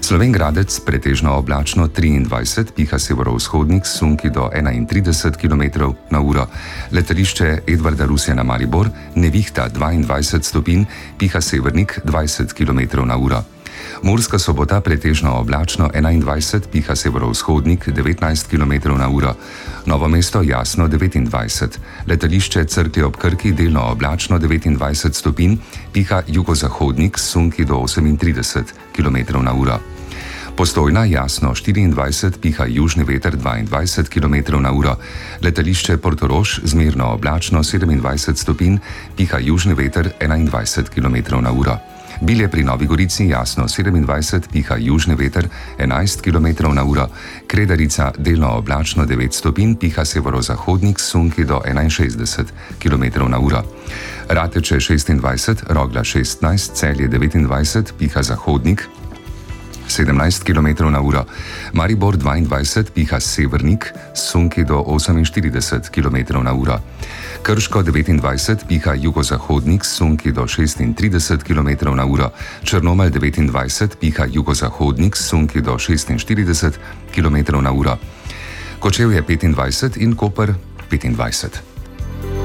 Slovenj Gradec pretežno oblačno 23, piha severovzhodnik s sunki do 31 km/h. Letališče Edvarda Rusjana Maribor nevihta 22 stopinj, piha severnik 20 km/h. Murska Sobota pretežno oblačno 21, piha severovzhodnik 19 km/h. Novo mesto jasno 29, letališče Cerklje ob Krki delno oblačno 29 stopinj, piha jugozahodnik s sunki do 38 km/h. Postojna jasno 24, piha južni veter 22 km/h. Letališče Portorož zmerno oblačno 27 stopinj, piha južni veter 21 km/h. Bilje pri Novi Gorici jasno 27, piha južni veter 11 km/h. Kredarica delno oblačno 9 stopinj, piha severozahodnik s sunki do 61 km/h. Rateče 26, Rogla 16, Celje 29, piha zahodnik 17 km/h. Maribor 22, piha severnik s sunki do 48 km/h. Krško 29, piha jugozahodnik s sunki do 36 km/h. Črnomelj 29, piha jugozahodnik s sunki do 46 km/h. Kočevje 25 in Koper 25.